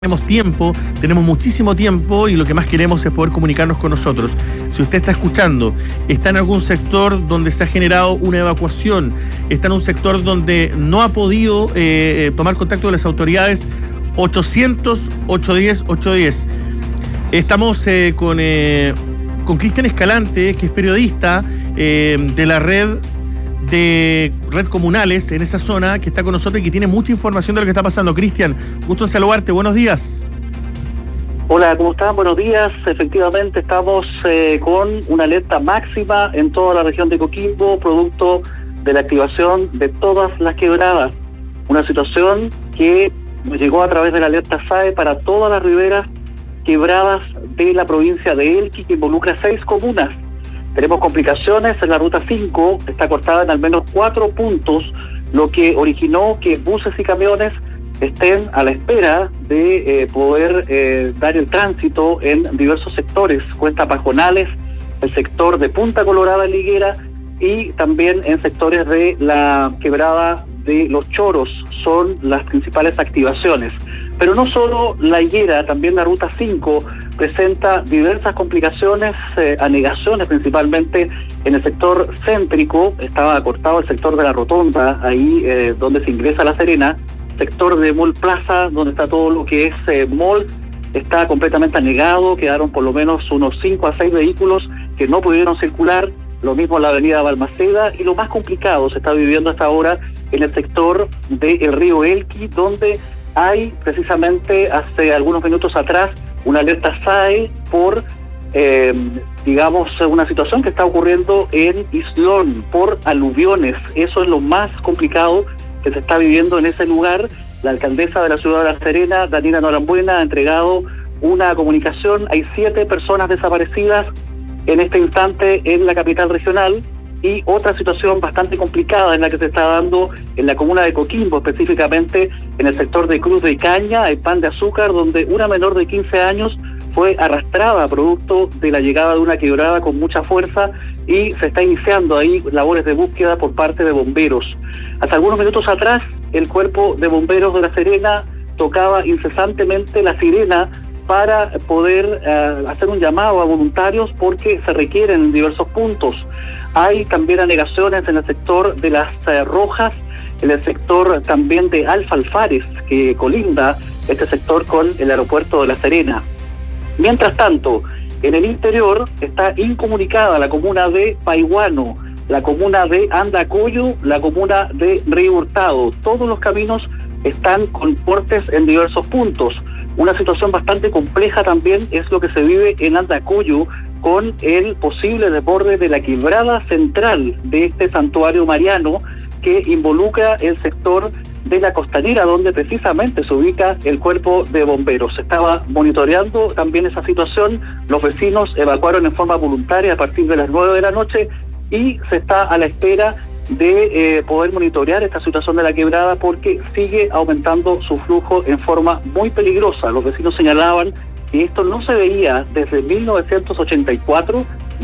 Tenemos tiempo, tenemos muchísimo tiempo y lo que más queremos es poder comunicarnos con nosotros. Si usted está escuchando, está en algún sector donde se ha generado una evacuación, está en un sector donde no ha podido tomar contacto con las autoridades, 800-810-810. Estamos con Cristian Escalante, que es periodista de la red comunales en esa zona, que está con nosotros y que tiene mucha información de lo que está pasando. Cristian, gusto en saludarte, buenos días. Hola, ¿cómo están? Buenos días. Efectivamente estamos con una alerta máxima en toda la región de Coquimbo, producto de la activación de todas las quebradas. Una situación que llegó a través de la alerta SAE para todas las riberas quebradas de la provincia de Elqui, que involucra 6 comunas. Tenemos complicaciones en la ruta 5, está cortada en al menos 4 puntos, lo que originó que buses y camiones estén a la espera de poder dar el tránsito en diversos sectores, cuestas pajonales, el sector de Punta Colorada en Liguera y también en sectores de la quebrada de Los Choros, son las principales activaciones. Pero no solo la higuera, también la ruta 5 presenta diversas complicaciones, anegaciones principalmente en el sector céntrico. Estaba cortado el sector de la Rotonda, ahí donde se ingresa a La Serena, sector de Mall Plaza, donde está todo lo que es mall, está completamente anegado, quedaron por lo menos unos 5 a 6 vehículos que no pudieron circular, lo mismo en la avenida Balmaceda, y lo más complicado se está viviendo hasta ahora en el sector del río Elqui, donde hay precisamente hace algunos minutos atrás una alerta SAE por, una situación que está ocurriendo en Islón por aluviones. Eso es lo más complicado que se está viviendo en ese lugar. La alcaldesa de la ciudad de La Serena, Daniela Norambuena, ha entregado una comunicación. Hay 7 personas desaparecidas en este instante en la capital regional. Y otra situación bastante complicada en la que se está dando en la comuna de Coquimbo, específicamente en el sector de Cruz de Caña, hay Pan de Azúcar, donde una menor de 15 años fue arrastrada producto de la llegada de una quebrada con mucha fuerza y se está iniciando ahí labores de búsqueda por parte de bomberos. Hace algunos minutos atrás, el cuerpo de bomberos de La Serena tocaba incesantemente la sirena para poder hacer un llamado a voluntarios porque se requieren en diversos puntos. Hay también anegaciones en el sector de Las Rojas, en el sector también de Alfalfares, que colinda este sector con el aeropuerto de La Serena. Mientras tanto, en el interior está incomunicada la comuna de Paiguano, la comuna de Andacoyo, la comuna de Río Hurtado. Todos los caminos están con cortes en diversos puntos. Una situación bastante compleja también es lo que se vive en Andacoyo con el posible desborde de la quebrada central de este santuario mariano que involucra el sector de la costanera donde precisamente se ubica el cuerpo de bomberos. Se estaba monitoreando también esa situación, los vecinos evacuaron en forma voluntaria a partir de las 9 de la noche y se está a la espera de poder monitorear esta situación de la quebrada porque sigue aumentando su flujo en forma muy peligrosa. Los vecinos señalaban que esto no se veía desde 1984 y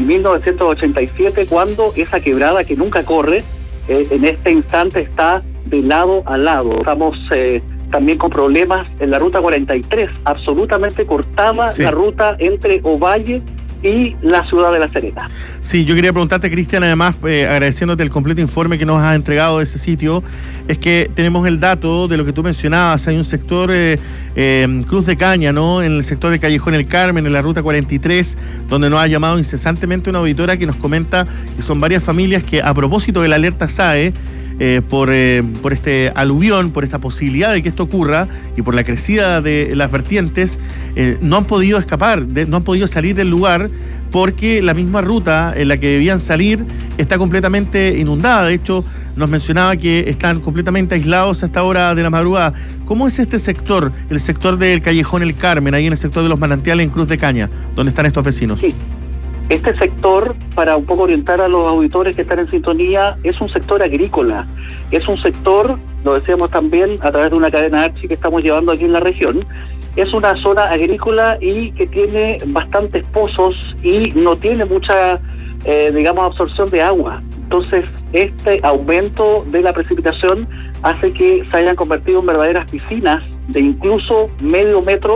1987 cuando esa quebrada que nunca corre en este instante está de lado a lado. Estamos también con problemas en la ruta 43, absolutamente cortada la ruta entre Ovalle y la ciudad de La Serena. Sí, yo quería preguntarte, Cristian, además, agradeciéndote el completo informe que nos has entregado de ese sitio, es que tenemos el dato de lo que tú mencionabas, hay un sector Cruz de Caña, ¿no? En el sector de Callejón El Carmen, en la ruta 43, donde nos ha llamado incesantemente una auditora que nos comenta que son varias familias que, a propósito de la alerta SAE, por este aluvión, por esta posibilidad de que esto ocurra y por la crecida de las vertientes, no han podido escapar, no han podido salir del lugar porque la misma ruta en la que debían salir está completamente inundada. De hecho, nos mencionaba que están completamente aislados a esta hora de la madrugada. ¿Cómo es este sector, el sector del Callejón El Carmen, ahí en el sector de los manantiales en Cruz de Caña, donde están estos vecinos? Sí. Este sector, para un poco orientar a los auditores que están en sintonía, es un sector agrícola. Es un sector, lo decíamos también a través de una cadena Archi que estamos llevando aquí en la región, es una zona agrícola y que tiene bastantes pozos y no tiene mucha, absorción de agua. Entonces, este aumento de la precipitación hace que se hayan convertido en verdaderas piscinas de incluso medio metro